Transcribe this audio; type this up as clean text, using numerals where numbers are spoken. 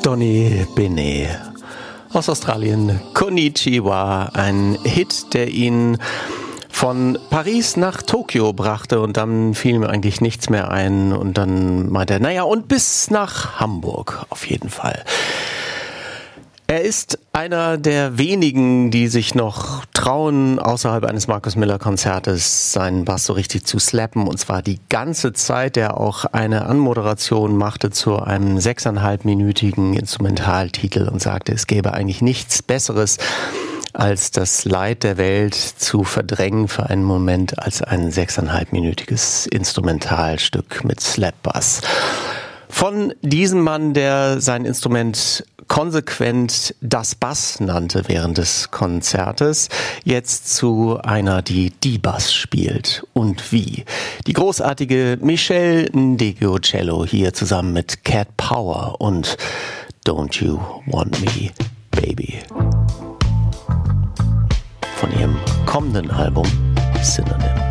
Donny Benet aus Australien. Konnichiwa, ein Hit, der ihn von Paris nach Tokio brachte und dann fiel ihm eigentlich nichts mehr ein und dann meinte er, naja, und bis nach Hamburg auf jeden Fall. Er ist einer der wenigen, die sich noch trauen, außerhalb eines Marcus Miller Konzertes seinen Bass so richtig zu slappen, und zwar die ganze Zeit, der auch eine Anmoderation machte zu einem 6,5-minütigen Instrumentaltitel und sagte, es gäbe eigentlich nichts Besseres, als das Leid der Welt zu verdrängen für einen Moment als ein 6,5-minütiges Instrumentalstück mit Slapbass. Von diesem Mann, der sein Instrument konsequent das Bass nannte während des Konzertes, jetzt zu einer, die Bass spielt. Und wie? Die großartige Michelle Ndegeocello hier zusammen mit Cat Power und Don't You Want Me, Baby. Von ihrem kommenden Album Synonym.